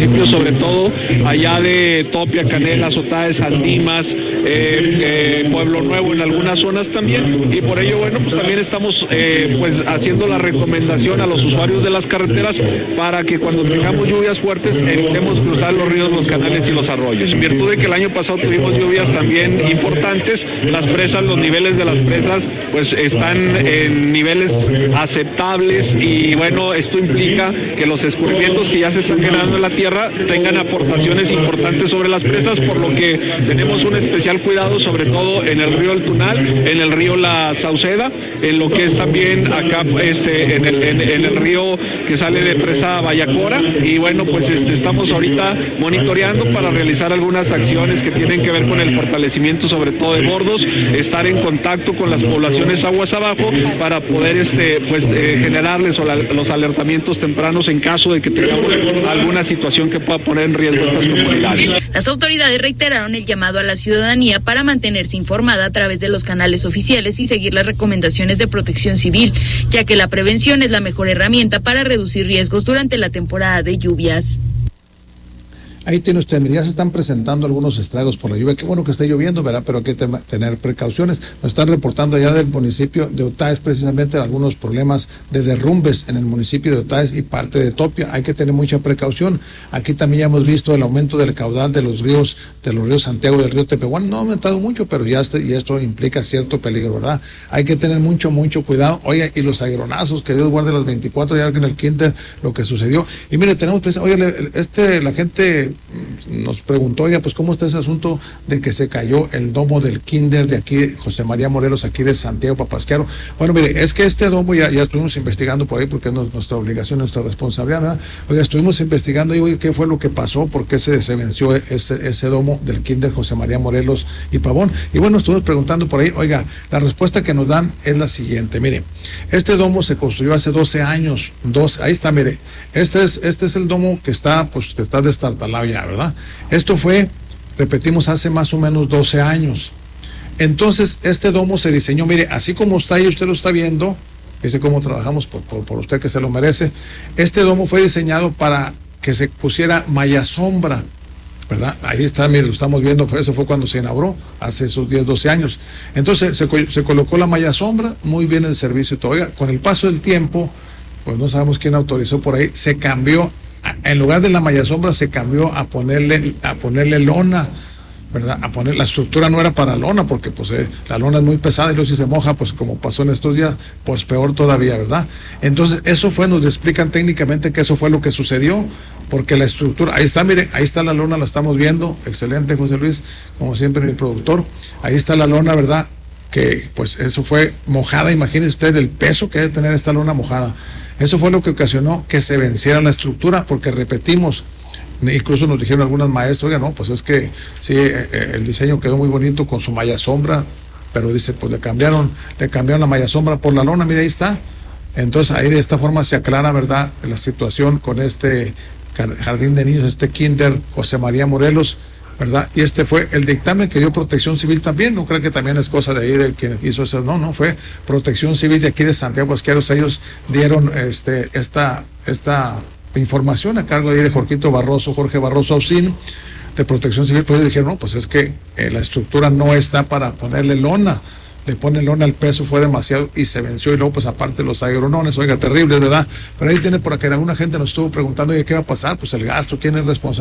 municipios, sobre todo allá de Topia, Canelas, Otaes, Sandimas, Pueblo Nuevo en algunas zonas también, y por ello, bueno, pues también estamos pues haciendo la recomendación a los usuarios de las carreteras para que cuando tengamos lluvias fuertes evitemos cruzar los ríos, los canales y los arroyos. En virtud de que el año pasado tuvimos lluvias también importantes, las presas, los niveles de las presas pues están en niveles aceptables, y bueno, esto implica que los escurrimientos que ya se están generando en la tierra tengan aportaciones importantes sobre las presas, por lo que tenemos un especial cuidado sobre todo en el río El Tunal, en el río La Sauceda, en lo que es también acá en el río que sale de presa Vallacora, y bueno, pues estamos ahorita monitoreando para realizar algunas acciones que tienen que ver con el fortalecimiento sobre todo de bordos, estar en contacto con las poblaciones aguas abajo para poder generarles los alertamientos tempranos en caso de que tengamos alguna situación que pueda poner en riesgo a estas comunidades. Las autoridades reiteraron el llamado a la ciudadanía para mantenerse informada a través de los canales oficiales y seguir las recomendaciones de Protección Civil, ya que la prevención es la mejor herramienta para reducir riesgos durante la temporada de lluvias. Ahí tiene usted, mira, ya se están presentando algunos estragos por la lluvia. Qué bueno que esté lloviendo, ¿verdad? Pero hay que tener precauciones. Nos están reportando allá del municipio de Otaes precisamente algunos problemas de derrumbes en el municipio de Otaes y parte de Topia. Hay que tener mucha precaución. Aquí también ya hemos visto el aumento del caudal de los ríos Santiago, del río Tepehuán. No ha aumentado mucho, pero y esto implica cierto peligro, ¿verdad? Hay que tener mucho cuidado. Oiga, y los aeronazos, que Dios guarde los 24, ya que en el Quinter lo que sucedió. Y mire, tenemos, oiga, la gente nos preguntó, oiga, pues cómo está ese asunto de que se cayó el domo del Kinder de aquí, José María Morelos, aquí de Santiago Papasquiaro. Bueno, mire, es que este domo ya estuvimos investigando por ahí, porque es nuestra obligación, nuestra responsabilidad, ¿verdad? Oiga, estuvimos investigando y, oye, ¿qué fue lo que pasó? ¿Por qué se venció ese domo del Kinder José María Morelos y Pavón? Y bueno, estuvimos preguntando por ahí, oiga, la respuesta que nos dan es la siguiente, mire, este domo se construyó hace 12 años, ahí está, mire, este es el domo que está destartalado ya, ¿verdad? Esto fue, repetimos, hace más o menos 12 años. Entonces, este domo se diseñó, mire, así como está ahí, usted lo está viendo, dice cómo trabajamos por usted que se lo merece. Este domo fue diseñado para que se pusiera malla sombra, ¿verdad? Ahí está, mire, lo estamos viendo, eso fue cuando se inauguró, hace esos 10, 12 años. Entonces, se colocó la malla sombra, muy bien el servicio y todo. Oiga, con el paso del tiempo, pues no sabemos quién autorizó por ahí, se cambió. En lugar de la malla sombra se cambió a ponerle lona, ¿verdad? La estructura no era para lona, porque pues la lona es muy pesada y luego si se moja, pues como pasó en estos días, pues peor todavía, ¿verdad? Entonces eso nos explican técnicamente que eso fue lo que sucedió, porque la estructura, ahí está, mire, ahí está la lona, la estamos viendo, excelente José Luis, como siempre mi productor, ahí está la lona, ¿verdad? Que pues eso fue mojada, imagínese usted el peso que debe tener esta lona mojada. Eso fue lo que ocasionó que se venciera la estructura, porque repetimos, incluso nos dijeron algunas maestras, oiga, no, pues es que sí, el diseño quedó muy bonito con su malla sombra, pero dice, pues le cambiaron la malla sombra por la lona, mira, ahí está. Entonces ahí de esta forma se aclara, ¿verdad?, la situación con este jardín de niños, este Kinder José María Morelos, ¿verdad? Y este fue el dictamen que dio Protección Civil también, no creo que también es cosa de ahí de quien hizo eso, no, fue Protección Civil de aquí de Santiago Papasquiaro. Ellos dieron esta información a cargo de Jorge Barroso Ausín, de Protección Civil, pues ellos dijeron, no, pues es que la estructura no está para ponerle lona, le ponen lona, el peso fue demasiado y se venció, y luego pues aparte los aeronones, oiga, terribles, ¿verdad? Pero ahí tiene por acá, alguna gente nos estuvo preguntando, oye, ¿qué va a pasar? Pues el gasto, ¿quién es responsable?